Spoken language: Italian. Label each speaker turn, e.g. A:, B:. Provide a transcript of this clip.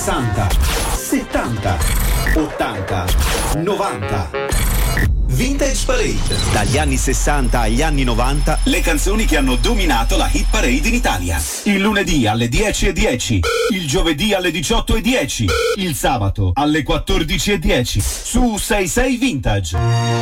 A: 60, 70, 80, 90. Vintage Parade. Dagli anni 60 agli anni 90, le canzoni che hanno dominato la hit parade in Italia. Il lunedì alle 10:10, il giovedì alle 18:10, il sabato alle 14:10 su 66 Vintage.